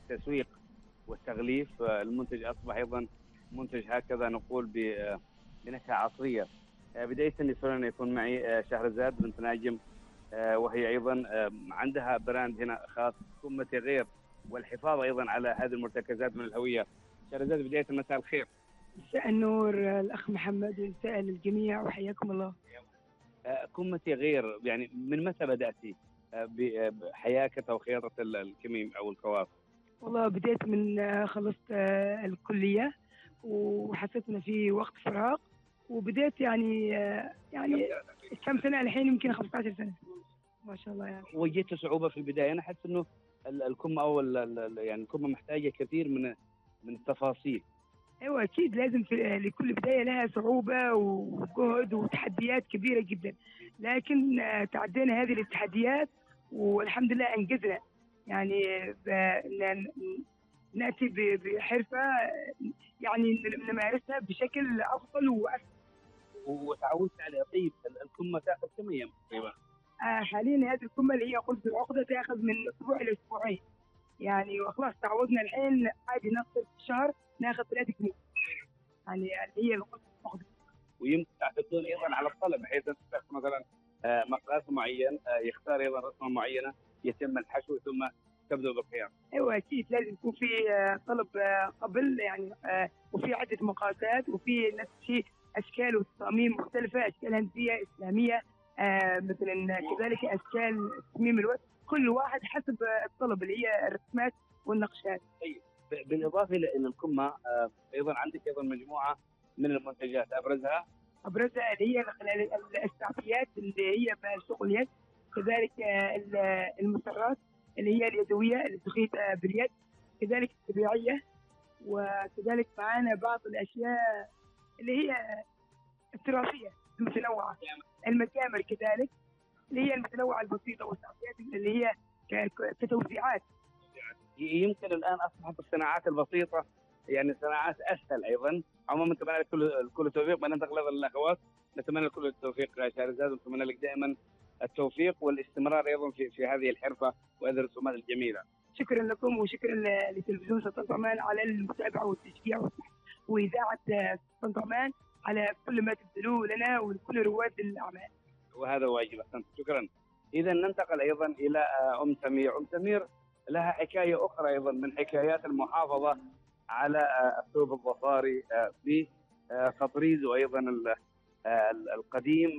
التسويق والتغليف. المنتج أصبح أيضا منتج هكذا نقول بنكهة عصرية. بداية يسرني يكون معي شهرزاد بنت ناجم، وهي أيضا عندها براند هنا خاص كمتي غير، والحفاظ أيضا على هذه المرتكزات من الهوية. شهرزاد بداية مساء الخير. مساء النور الأخ محمد، ومساء للجميع وحياكم الله. كمتي غير، يعني من متى بدأتي بحياكة أو خياطة الكميم أو الكواف؟ والله بديت من خلصت الكلية، وحسيت إن في وقت فراغ، وبديت يعني كم سنة الحين، يمكن 15 سنة ما شاء الله. يعني وجدت صعوبة في البداية؟ أنا أحس إنه الكمة أو يعني الكمة محتاجة كثير من التفاصيل. ايوه اكيد، لازم في لكل بدايه لها صعوبه وجهد وتحديات كبيره جدا، لكن تعدينا هذه التحديات والحمد لله انجزنا. يعني ناتي بحرفه، يعني نمارسها بشكل افضل واسهل. وتعودت عليها. طيب الكمة تاخذ كم أيام تقريبا؟ حاليا هذه الكمه اللي هي قلت العقده تاخذ من اسبوع الى اسبوعين، يعني وخلاص تعودنا الحين عادي ناخذ في الشهر ناخذ 3 كمية، يعني هي الغرفة المقدسة. ويمكن تعتمدون ايضا على الطلب، بحيث ان الشخص مثلا مقاس معين يختار ايضا رسمه معينه يتم الحشو ثم تبدو بالخياطه. ايوه اكيد لازم يكون في طلب قبل، يعني وفي عده مقاسات، وفي نفس الشيء اشكال وتصاميم مختلفه، اشكال هندسيه اسلاميه، مثلا كذلك اشكال تصميم الوجه، كل واحد حسب الطلب اللي هي الرسمات والنقشات. طيب بالاضافه الى الكمه ايضا عندك ايضا مجموعه من المنتجات، ابرزها اللي هي السعفيات اللي هي بشغل يد، كذلك المسرات اللي هي اليدويه اللي تخيط باليد، كذلك الطبيعيه، وكذلك معانا بعض الاشياء اللي هي التراثيه المتنوعه، المجامر كذلك اللي هي المتنوعه البسيطه، والسعفيات اللي هي كتوزيعات. يمكن الان اصبحت الصناعات البسيطه يعني صناعات اسهل ايضا. عموما نتمنى لك كل التوفيق، بننتقل ايضا للاخوات. نتمنى لك كل التوفيق شهرزاد، ونتمنى لك دائما التوفيق والاستمرار ايضا في هذه الحرفه وهذه الرسومات الجميله. شكرا لكم، وشكرا لتلفزيون سلطنة عمان على المتابعه والتشجيع واذاعه سلطنة عمان على كل ما تبذلوه لنا ولكل رواد الاعمال. وهذا واجب. احسنت، شكرا. اذا ننتقل ايضا الى ام سمير. ام سمير لها حكايه اخرى ايضا من حكايات المحافظه على الثوب الظفاري بتطريزه ايضا القديم،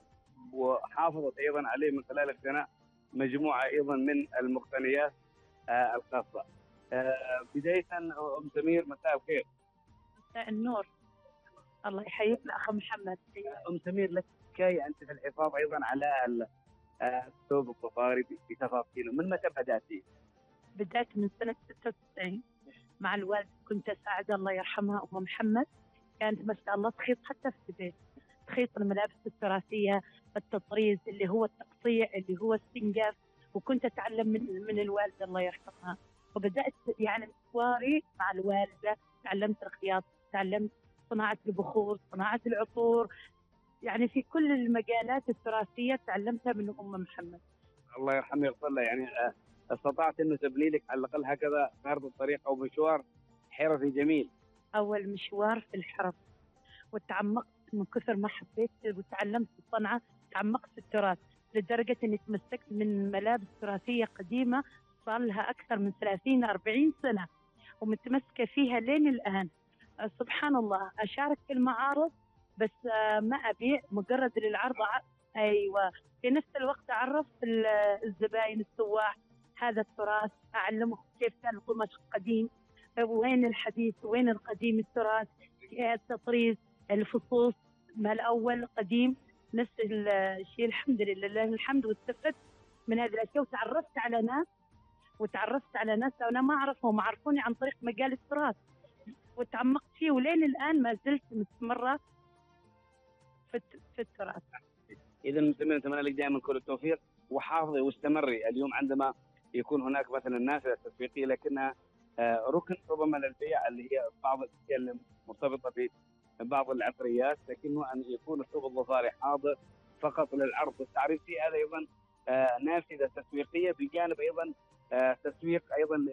وحافظت ايضا عليه من خلال اقتناء مجموعه ايضا من المقتنيات الخاصه. بدايه ام سمير مساء الخير. مساء النور، الله يحييك الاخ محمد. ام سمير لك حكايه انت في الحفاظ ايضا على الثوب الظفاري بتفاصيله، من متى بداتي؟ بدأت من سنة 96 مع الوالد، كنت أساعد الله يرحمها أم محمد، كانت ما شاء الله تخيط حتى في البيت، تخيط الملابس التراثية، التطريز اللي هو التقطيع اللي هو السنجاف، وكنت أتعلم من الوالدة الله يرحمها. وبدأت يعني مشواري مع الوالدة، تعلمت الخياط، تعلمت صناعة البخور، صناعة العطور، يعني في كل المجالات التراثية تعلمتها من أم محمد. الله يرحمه ويغفر له. يعني استطعت انه تبني لك على الاقل هكذا خارطه الطريق او مشوار حرفي جميل. اول مشوار في الحرف، وتعمقت من كثر ما حبيت وتعلمت الصنعه، تعمقت في التراث لدرجه اني تمسكت من ملابس تراثيه قديمه صار لها اكثر من 30-40 سنه، ومتمسكه فيها لين الان. سبحان الله، اشارك في المعارض بس ما ابيع، مجرد للعرض. ايوه، في نفس الوقت اعرف الزباين السواح هذا التراث، اعلمهم كيف كان القماش القديم، وين الحديث وين القديم، التراث، التطريز، الفصوص، ما الاول قديم، نفس الشيء. الحمد لله لله الحمد، واستفدت من هذه الاشياء، وتعرفت على ناس انا ما اعرفهم، عرفوني عن طريق مجال التراث، وتعمقت فيه، ولين الان ما زلت مستمره في التراث. اذا نتمنى لك دائما كل التوفيق، وحافظي واستمري. اليوم عندما يكون هناك مثلا نافذه تسويقيه لكنها ركن ربما للبيع، اللي هي بعض الاشياء المرتبطه ببعض العطريات، لكنه ان يكون الثوب الظفاري حاضر فقط للعرض والتعريف فيه، هذا ايضا نافذه تسويقيه بجانب ايضا تسويق ايضا